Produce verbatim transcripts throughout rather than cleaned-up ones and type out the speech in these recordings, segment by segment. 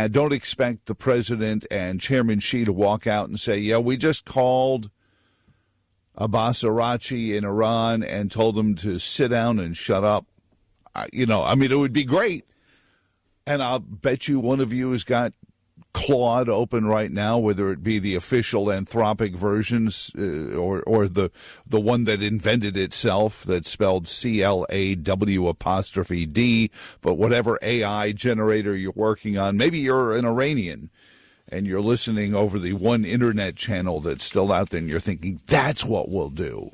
And don't expect the president and Chairman Xi to walk out and say, yeah, we just called Abbas Araghchi in Iran and told him to sit down and shut up. Uh, you know, I mean, it would be great. And I'll bet you one of you has got Claude open right now, whether it be the official Anthropic versions uh, or or the the one that invented itself that's spelled C L A W apostrophe D, but whatever A I generator you're working on. Maybe you're an Iranian and you're listening over the one internet channel that's still out there and you're thinking, that's what we'll do.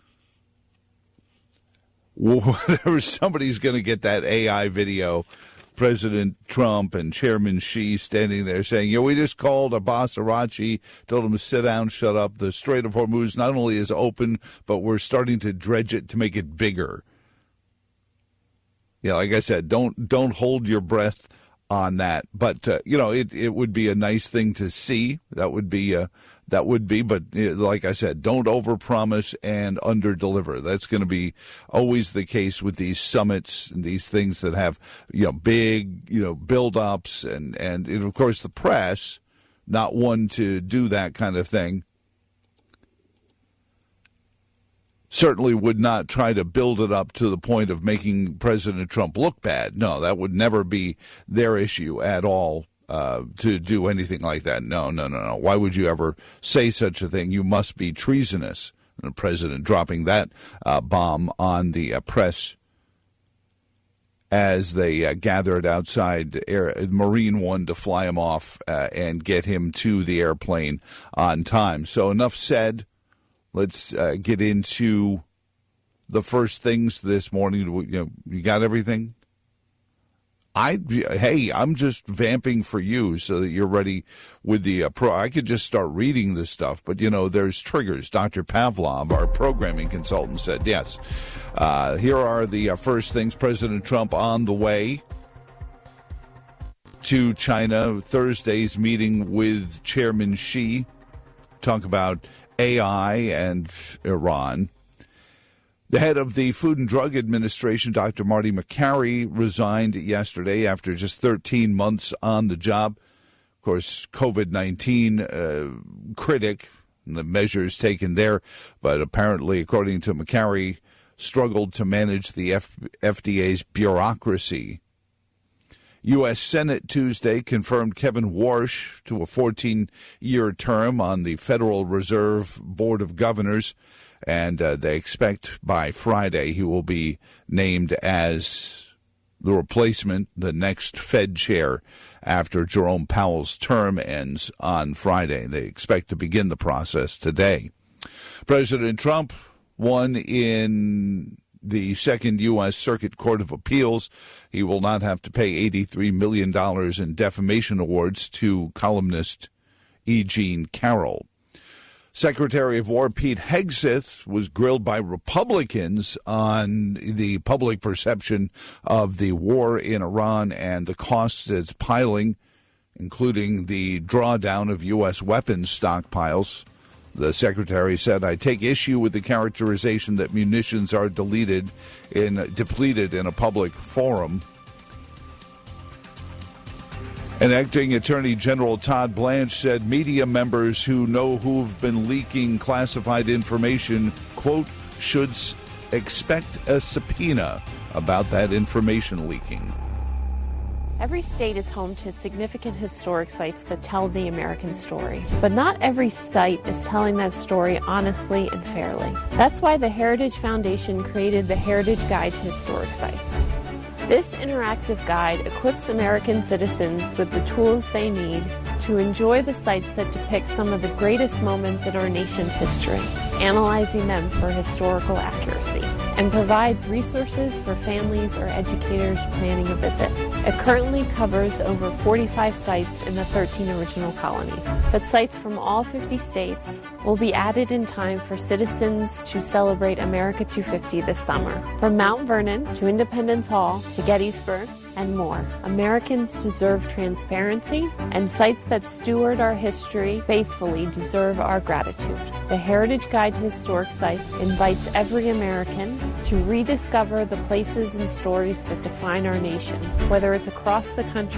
Whatever, somebody's going to get that A I video. President Trump and Chairman Xi standing there saying, you know, we just called Abbas Araghchi, told him to sit down, shut up. The Strait of Hormuz not only is open, but we're starting to dredge it to make it bigger. Yeah, like I said, don't don't hold your breath on that. But, uh, you know, it, it would be a nice thing to see. That would be, uh, that would be, but uh, like I said, don't overpromise and underdeliver. That's going to be always the case with these summits and these things that have, you know, big, you know, build-ups and, and, and of course, the press, not one to do that kind of thing. Certainly would not try to build it up to the point of making President Trump look bad. No, that would never be their issue at all, uh, to do anything like that. No, no, no, no. Why would you ever say such a thing? You must be treasonous. And the president dropping that uh, bomb on the uh, press as they uh, gathered outside Air, Marine One to fly him off uh, and get him to the airplane on time. So enough said. Let's uh, get into the first things this morning. You know, you got everything? I hey, I'm just vamping for you so that you're ready with the uh, pro. I could just start reading this stuff, but you know, there's triggers. Doctor Pavlov, our programming consultant, said yes. Uh, here are the uh, first things. President Trump on the way to China. Thursday's meeting with Chairman Xi. Talk about A I and Iran. The head of the Food and Drug Administration, Doctor Marty Makary, resigned yesterday after just thirteen months on the job. Of course, COVID nineteen uh, critic, and the measures taken there, but apparently, according to Makary, struggled to manage the F- FDA's bureaucracy. U S. Senate Tuesday confirmed Kevin Warsh to a fourteen-year term on the Federal Reserve Board of Governors, and uh, they expect by Friday he will be named as the replacement, the next Fed chair after Jerome Powell's term ends on Friday. They expect to begin the process today. President Trump won in the Second U S. Circuit Court of Appeals. He will not have to pay eighty-three million dollars in defamation awards to columnist E. Jean Carroll. Secretary of War Pete Hegseth was grilled by Republicans on the public perception of the war in Iran and the costs it's piling, including the drawdown of U S weapons stockpiles. The secretary said, I take issue with the characterization that munitions are deleted in, depleted in a public forum. And acting Attorney General Todd Blanche said media members who know who've been leaking classified information, quote, should expect a subpoena about that information leaking. Every state is home to significant historic sites that tell the American story. But not every site is telling that story honestly and fairly. That's why the Heritage Foundation created the Heritage Guide to Historic Sites. This interactive guide equips American citizens with the tools they need to enjoy the sites that depict some of the greatest moments in our nation's history, analyzing them for historical accuracy, and provides resources for families or educators planning a visit. It currently covers over forty-five sites in the thirteen original colonies, but sites from all fifty states will be added in time for citizens to celebrate America two fifty this summer. From Mount Vernon to Independence Hall to Gettysburg and more, Americans deserve transparency, and sites that steward our history faithfully deserve our gratitude. The Heritage Guide to Historic Sites invites every American to rediscover the places and stories that define our nation, whether it's across the country